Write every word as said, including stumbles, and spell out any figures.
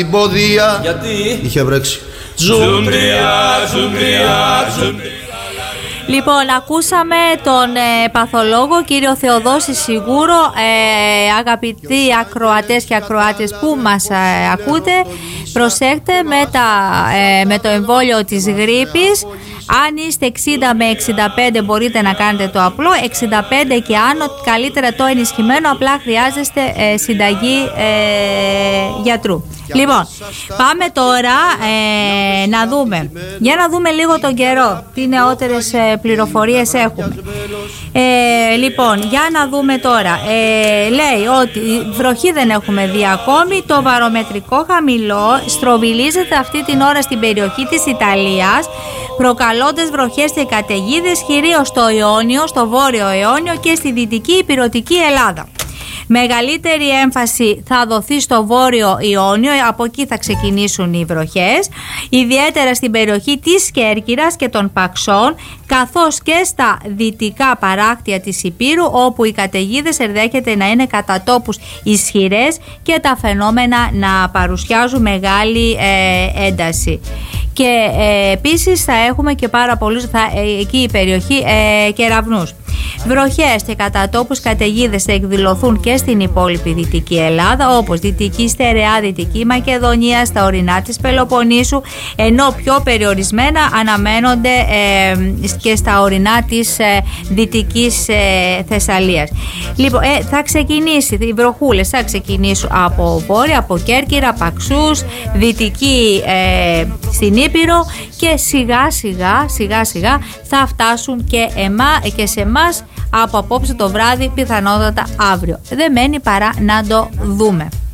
Πόδια. Γιατί? Είχε βρέξει. Ζουμπριά, ζουμπριά, ζουμπριά. Λοιπόν, ακούσαμε τον ε, παθολόγο κύριο Θεοδόση Σιγούρο. ε, Αγαπητοί ακροατές και ακροάτες που μας ε, ακούτε, προσέχτε με, τα, ε, με το εμβόλιο της γρίπης. Αν είστε εξήντα με εξήντα πέντε μπορείτε να κάνετε το απλό, εξήντα πέντε και άνω καλύτερα το ενισχυμένο, απλά χρειάζεστε ε, συνταγή ε, γιατρού. Λοιπόν, πάμε τώρα ε, να δούμε, για να δούμε λίγο τον καιρό, τι νεότερες ε, πληροφορίες έχουμε. Ε, λοιπόν, για να δούμε τώρα, ε, λέει ότι βροχή δεν έχουμε δει ακόμη, το βαρομετρικό χαμηλό στροβιλίζεται αυτή την ώρα στην περιοχή της Ιταλίας, προκαλώντας βροχές και καταιγίδες κυρίως στο Ιόνιο, στο Βόρειο Ιόνιο και στη Δυτική Ηπειρωτική Ελλάδα. Μεγαλύτερη έμφαση θα δοθεί στο Βόρειο Ιόνιο, από εκεί θα ξεκινήσουν οι βροχές, ιδιαίτερα στην περιοχή της Κέρκυρας και των Παξών, καθώς και στα δυτικά παράκτια της Ηπείρου, όπου οι καταιγίδες ενδέχεται να είναι κατά τόπους ισχυρές και τα φαινόμενα να παρουσιάζουν μεγάλη ε, ένταση. Και ε, επίσης θα έχουμε και πάρα πολλούς, θα, ε, εκεί η περιοχή ε, κεραυνούς. Βροχές και κατά τόπους καταιγίδες θα εκδηλωθούν και στην υπόλοιπη Δυτική Ελλάδα, όπως Δυτική Στερεά, Δυτική Μακεδονία, στα ορεινά της Πελοποννήσου, ενώ πιο περιορισμένα αναμένονται ε, και στα ορεινά της ε, Δυτικής ε, Θεσσαλίας. Λοιπόν, ε, θα ξεκινήσει, οι βροχούλες θα ξεκινήσουν από βόρεια, από Κέρκυρα, Παξούς, Δυτική ε, στην Ήπειρο, και σιγά σιγά, σιγά σιγά θα φτάσουν και, εμά, και σε εμάς από απόψε το βράδυ, πιθανότατα αύριο. Δεν μένει παρά να το δούμε.